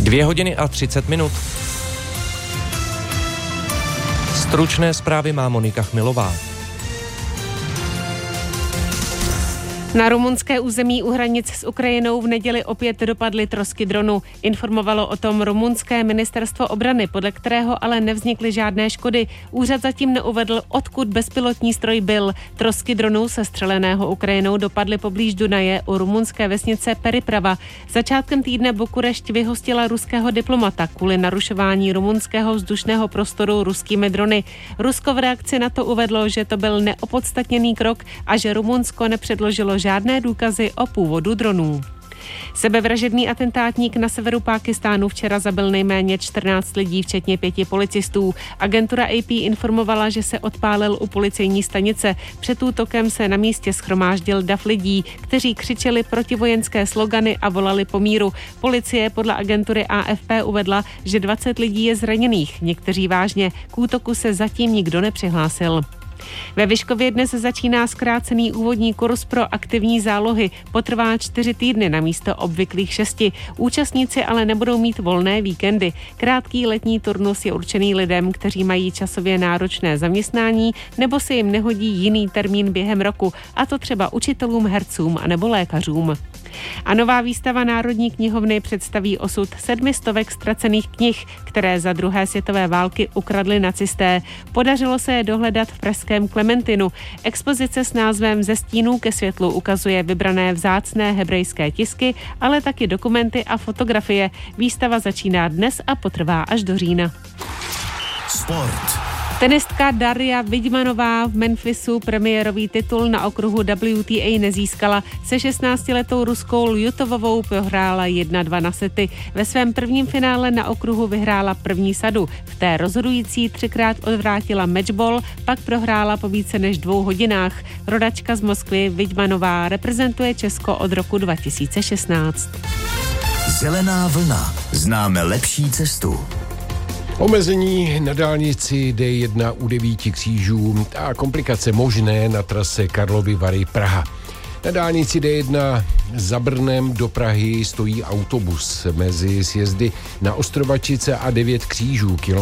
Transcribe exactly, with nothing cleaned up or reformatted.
Dvě hodiny a třicet minut. Stručné zprávy má Monika Chmilová. Na rumunské území u hranic s Ukrajinou v neděli opět dopadly trosky dronu. Informovalo o tom rumunské ministerstvo obrany, podle kterého ale nevznikly žádné škody. Úřad zatím neuvedl, odkud bezpilotní stroj byl. Trosky dronů sestřeleného Ukrajinou dopadly poblíž Dunaje u rumunské vesnice Periprava. Začátkem týdne Bukurešť vyhostila ruského diplomata kvůli narušování rumunského vzdušného prostoru ruskými drony. Rusko v reakci na to uvedlo, že to byl neopodstatněný krok a že Rumunsko nepředložilo žádné důkazy o původu dronů. Sebevražedný atentátník na severu Pákistánu včera zabil nejméně čtrnáct lidí, včetně pěti policistů. Agentura A P informovala, že se odpálil u policejní stanice. Před útokem se na místě shromáždil dav lidí, kteří křičeli protivojenské slogany a volali po míru. Policie podle agentury A F P uvedla, že dvacet lidí je zraněných, někteří vážně. K útoku se zatím nikdo nepřihlásil. Ve Vyškově dnes začíná zkrácený úvodní kurz pro aktivní zálohy. Potrvá čtyři týdny na místo obvyklých šesti. Účastníci ale nebudou mít volné víkendy. Krátký letní turnus je určený lidem, kteří mají časově náročné zaměstnání nebo se jim nehodí jiný termín během roku, a to třeba učitelům, hercům a nebo lékařům. A nová výstava Národní knihovny představí osud sedmi stovek ztracených knih, které za druhé světové války ukradli nacisté. Podařilo se je dohledat v pražském Klementinu. Expozice s názvem Ze stínů ke světlu ukazuje vybrané vzácné hebrejské tisky, ale taky dokumenty a fotografie. Výstava začíná dnes a potrvá až do října. Sport. Tenistka Daria Vidmanová v Memphisu premiérový titul na okruhu W T A nezískala. Se šestnáctiletou Ruskou Ljutovovou prohrála jedna dva na sety. Ve svém prvním finále na okruhu vyhrála první sadu. V té rozhodující třikrát odvrátila matchball, pak prohrála po více než dvou hodinách. Rodačka z Moskvy Vidmanová reprezentuje Česko od roku dva tisíce šestnáct. Zelená vlna. Známe lepší cestu. Omezení na dálnici D jedna u devíti křížů a komplikace možné na trase Karlovy Vary Praha. Na dálnici D jedna za Brnem do Prahy stojí autobus mezi sjezdy na Ostrobačice a devět křížů.